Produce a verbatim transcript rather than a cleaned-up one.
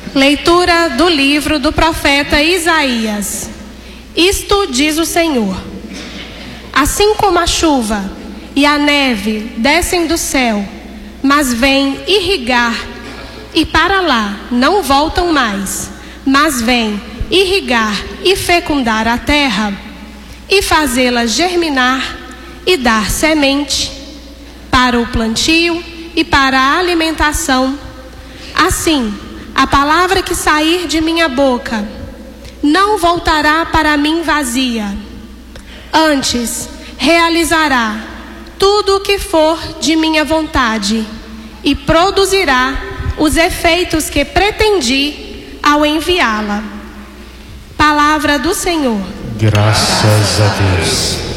Leitura do livro do profeta Isaías. Isto diz o Senhor: assim como a chuva e a neve descem do céu, mas vêm irrigar, e para lá não voltam mais, mas vêm irrigar e fecundar a terra, e fazê-la germinar e dar semente para o plantio e para a alimentação, assim a palavra que sair de minha boca não voltará para mim vazia, antes realizará tudo o que for de minha vontade e produzirá os efeitos que pretendi ao enviá-la. Palavra do Senhor. Graças a Deus.